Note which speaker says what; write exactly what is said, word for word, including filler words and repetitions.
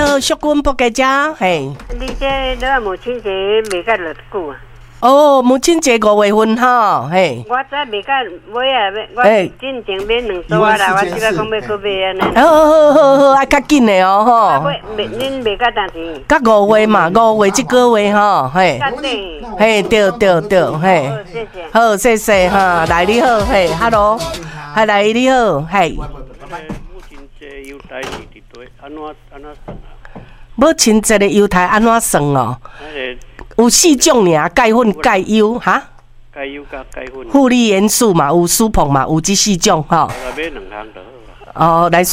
Speaker 1: 好，淑君仆家姐，嘿。
Speaker 2: 你这你母亲节未到偌久啊？
Speaker 1: 哦，母亲节五月份哈，嘿。
Speaker 2: 我早未到买啊，我进前买两组啊啦，我即摆讲要搁买安尼。
Speaker 1: 好好好好，爱较紧的哦吼。
Speaker 2: 买未恁未到当时？
Speaker 1: 到五月嘛，五月即个月吼，嘿。嘿，对对对，嘿。
Speaker 2: 好，谢谢。
Speaker 1: 好，谢谢哈，来你好，嘿 ，hello， 嗨，来你好，嘿。
Speaker 3: 母亲节犹太是伫对，安怎安怎算啊？
Speaker 1: 母亲节的犹太安怎算哦？有四种尔，钙粉、钙油，哈？
Speaker 3: 钙油加钙粉。
Speaker 1: 负离元素嘛，有苏碰嘛，有这四种吼。
Speaker 3: 买两项就好啦。
Speaker 1: 哦，来。